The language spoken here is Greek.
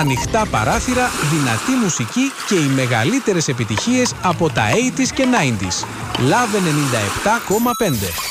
Ανοιχτά παράθυρα, δυνατή μουσική και οι μεγαλύτερες επιτυχίες από τα 80s και 90s. Love 97,5.